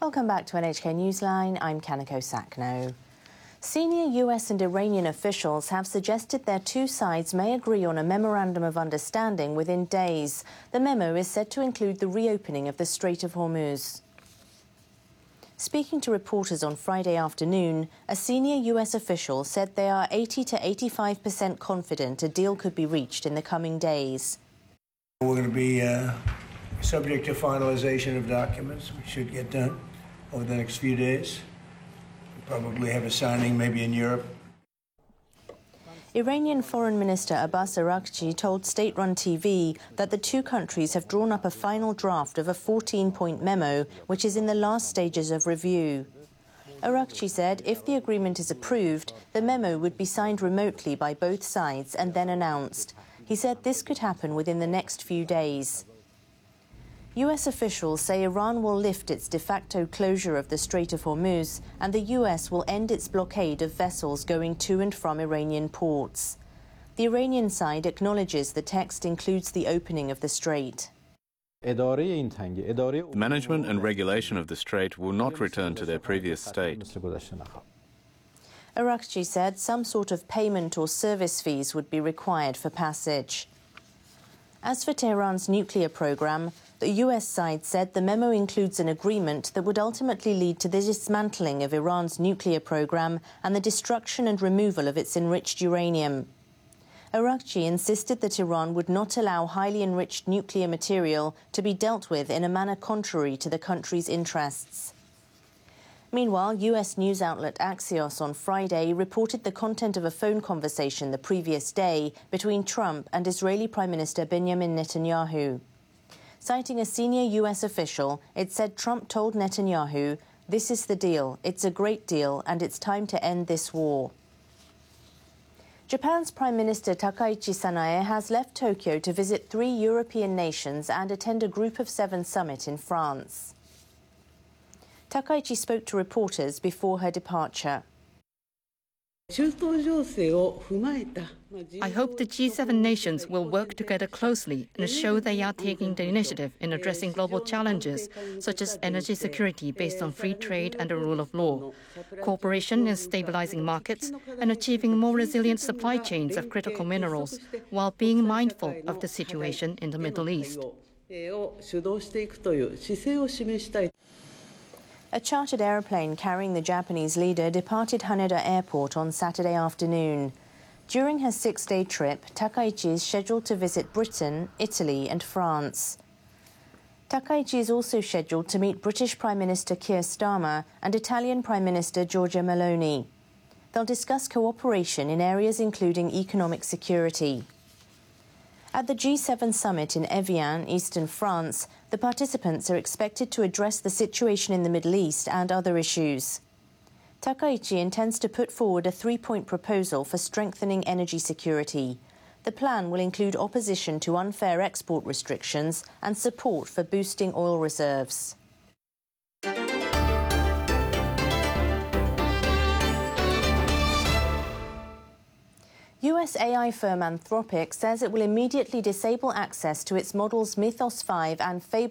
Welcome back to NHK Newsline. I'm Kanako Sakno. Senior US and Iranian officials have suggested their two sides may agree on a memorandum of understanding within days. The memo is said to include the reopening of the Strait of Hormuz. Speaking to reporters on Friday afternoon, a senior US official said they are 80 to 85% confident a deal could be reached in the coming days. We're going to be subject to finalization of documents, which should get done over the next few days. We'll probably have a signing maybe in Europe. Iranian Foreign Minister Abbas Araghchi told state-run TV that the two countries have drawn up a final draft of a 14-point memo, which is in the last stages of review. Araghchi said if the agreement is approved, the memo would be signed remotely by both sides and then announced. He said this could happen within the next few days. US officials say Iran will lift its de facto closure of the Strait of Hormuz and the US will end its blockade of vessels going to and from Iranian ports. The Iranian side acknowledges the text includes the opening of the strait. The management and regulation of the strait will not return to their previous state. Araghchi said some sort of payment or service fees would be required for passage. As for Tehran's nuclear program, the US side said the memo includes an agreement that would ultimately lead to the dismantling of Iran's nuclear program and the destruction and removal of its enriched uranium. Araghchi insisted that Iran would not allow highly enriched nuclear material to be dealt with in a manner contrary to the country's interests. Meanwhile, US news outlet Axios on Friday reported the content of a phone conversation the previous day between Trump and Israeli Prime Minister Benjamin Netanyahu. Citing a senior US official, it said Trump told Netanyahu, "This is the deal, it's a great deal, and it's time to end this war." Japan's Prime Minister Takaichi Sanae has left Tokyo to visit 3 European nations and attend a Group of 7 summit in France. Takaichi spoke to reporters before her departure. I hope the G7 nations will work together closely and show they are taking the initiative in addressing global challenges, such as energy security based on free trade and the rule of law, cooperation in stabilizing markets, and achieving more resilient supply chains of critical minerals, while being mindful of the situation in the Middle East. A chartered aeroplane carrying the Japanese leader departed Haneda Airport on Saturday afternoon. During her 6-day trip, Takaichi is scheduled to visit Britain, Italy and France. Takaichi is also scheduled to meet British Prime Minister Keir Starmer and Italian Prime Minister Giorgia Meloni. They'll discuss cooperation in areas including economic security. At the G7 summit in Evian, eastern France, the participants are expected to address the situation in the Middle East and other issues. Takaichi intends to put forward a 3-point proposal for strengthening energy security. The plan will include opposition to unfair export restrictions and support for boosting oil reserves. US AI firm Anthropic says it will immediately disable access to its models Mythos 5 and Fable